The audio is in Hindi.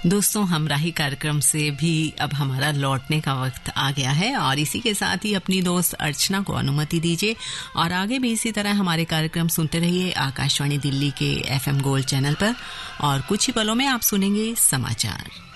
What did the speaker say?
दोस्तों, हमराही कार्यक्रम से भी अब हमारा लौटने का वक्त आ गया है और इसी के साथ ही अपनी दोस्त अर्चना को अनुमति दीजिए और आगे भी इसी तरह हमारे कार्यक्रम सुनते रहिए आकाशवाणी दिल्ली के FM गोल्ड चैनल पर। और कुछ ही पलों में आप सुनेंगे समाचार।